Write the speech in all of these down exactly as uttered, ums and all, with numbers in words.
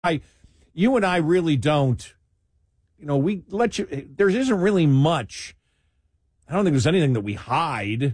I, you and I really don't, you know, we let you, there isn't really much. I don't think there's anything that we hide.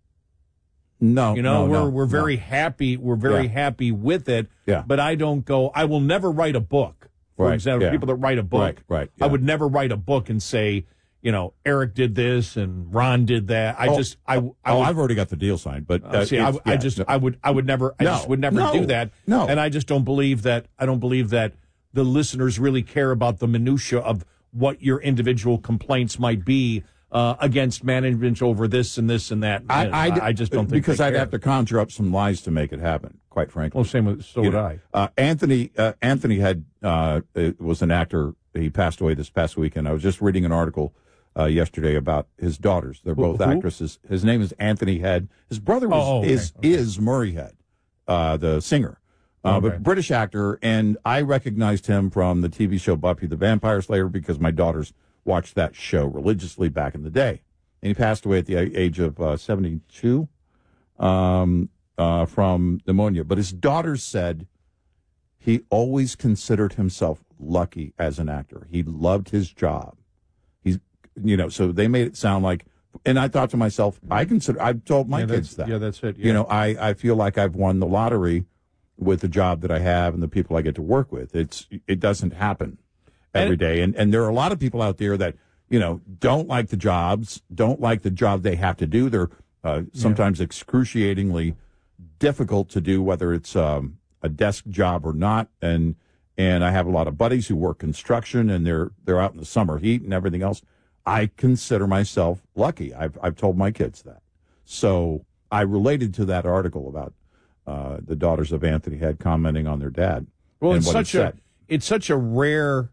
No, you know, no, we're no, we're very no. happy. We're very Yeah. happy with it. Yeah. But I don't go. I will never write a book. For Right, example, yeah. people that write a book, Right, right, I yeah. would never write a book and say, you know, Eric did this and Ron did that. I Oh, just, I, I oh, would, I've already got the deal signed, but uh, uh, see, I, it's- I yeah, just, no. I would, I would never, I No, just would never no, do that. no. And I just don't believe that. I don't believe that the listeners really care about the minutia of what your individual complaints might be uh, against management over this and this and that. I, And I, I just don't think because they I'd care. have to conjure up some lies to make it happen. Quite frankly. Well, same with so You would know, I. Uh, Anthony uh, Anthony had uh, was an actor. He passed away this past weekend. I was just reading an article uh, yesterday about his daughters. They're both Who? actresses. His name is Anthony Head. His brother was, Oh, okay, is okay. is Murray Head, uh, the singer, uh, Okay. but British actor. And I recognized him from the T V show Buffy the Vampire Slayer because my daughters watched that show religiously back in the day. And he passed away at the age of uh, seventy-two. Um, uh, from pneumonia. But his daughters said he always considered himself lucky as an actor. He loved his job. He's, you know, so they made it sound like, and I thought to myself, I consider, I've told my Yeah, kids that's- that. yeah, that's it, yeah. You know, I, I feel like I've won the lottery with the job that I have and the people I get to work with. It's, it doesn't happen every And- day. And, and there are a lot of people out there that, you know, don't like the jobs, don't like the job they have to do. They're uh, sometimes excruciatingly difficult to do, whether it's um, a desk job or not. And and I have a lot of buddies who work construction, and they're they're out in the summer heat and everything else. I consider myself lucky. I've I've told my kids that. So I related to that article about uh, the daughters of Anthony Head commenting on their dad. Well, and it's what he such a said. it's such a rare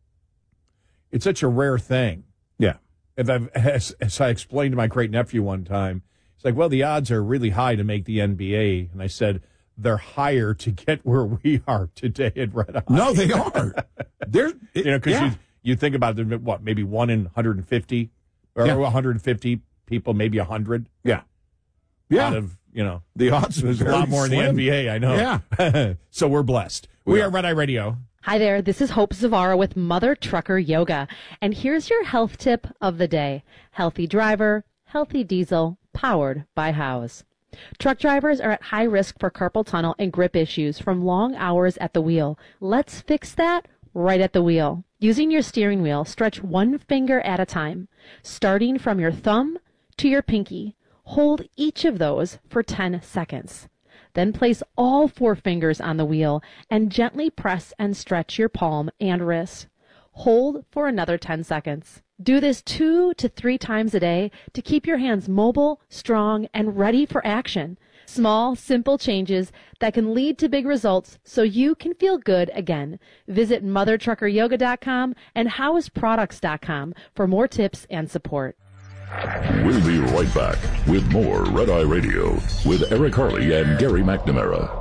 it's such a rare thing. Yeah. If I've, as, as I explained to my great nephew one time, he's like, "Well, the odds are really high to make the N B A," and I said, "They're higher to get where we are today at Red Eye." No, they are. They're you know, because yeah. you you think about it, what maybe one in one hundred fifty or Yeah. one hundred fifty people, maybe one hundred. yeah, yeah. Out of you know, The odds are there's a very lot more in the slim. N B A. I know. Yeah. So we're blessed. We We, are. are Red Eye Radio. Hi there, this is Hope Zavara with Mother Trucker Yoga, and here's your health tip of the day. Healthy driver, healthy diesel, powered by Howes. Truck drivers are at high risk for carpal tunnel and grip issues from long hours at the wheel. Let's fix that right at the wheel. Using your steering wheel, stretch one finger at a time, starting from your thumb to your pinky. Hold each of those for ten seconds. Then place all four fingers on the wheel and gently press and stretch your palm and wrist. Hold for another ten seconds. Do this two to three times a day to keep your hands mobile, strong, and ready for action. Small, simple changes that can lead to big results so you can feel good again. Visit mother trucker yoga dot com and howes products dot com for more tips and support. We'll be right back with more Red Eye Radio with Eric Harley and Gary McNamara.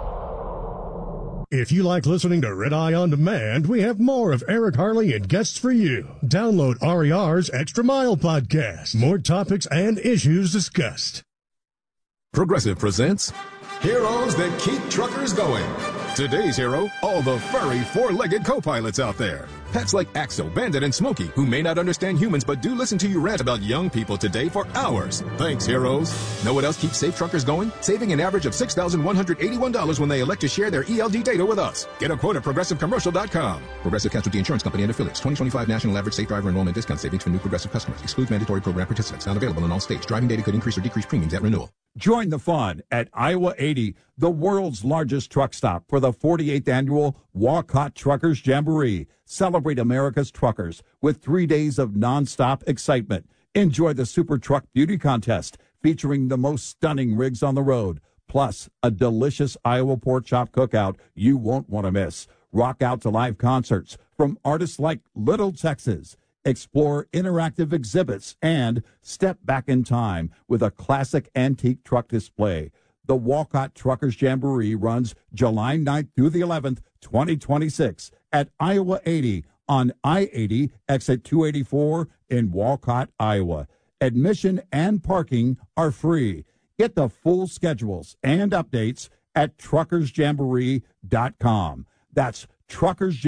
If you like listening to Red Eye On Demand, we have more of Eric Harley and guests for you. Download R E R's Extra Mile podcast. More topics and issues discussed. Progressive presents Heroes That Keep Truckers Going. Today's hero, all the furry four-legged co-pilots out there. Pets like Axel, Bandit, and Smokey, who may not understand humans but do listen to you rant about young people today for hours. Thanks, heroes. Know what else keeps safe truckers going? Saving an average of six thousand one hundred eighty-one dollars when they elect to share their E L D data with us. Get a quote at progressive commercial dot com. Progressive Casualty Insurance Company and affiliates. twenty twenty-five National Average Safe Driver Enrollment Discount Savings for new Progressive customers. Excludes mandatory program participants. Not available in all states. Driving data could increase or decrease premiums at renewal. Join the fun at Iowa eighty, the world's largest truck stop, for the forty-eighth annual Walcott Truckers Jamboree. Celebrate America's truckers with three days of nonstop excitement. Enjoy the Super Truck Beauty Contest featuring the most stunning rigs on the road, plus a delicious Iowa pork chop cookout you won't want to miss. Rock out to live concerts from artists like Little Texas. Explore interactive exhibits and step back in time with a classic antique truck display. The Walcott Truckers Jamboree runs July ninth through the eleventh, twenty twenty-six at Iowa eighty on I eighty, exit two eighty-four in Walcott, Iowa. Admission and parking are free. Get the full schedules and updates at truckers jamboree dot com. That's Truckers